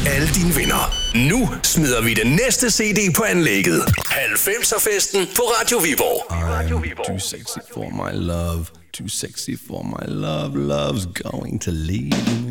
alle dine venner. Nu smider vi den næste CD på anlægget. 90'er-festen på Radio Viborg. I'm too sexy for my love. Too sexy for my love. Love's going to leave me.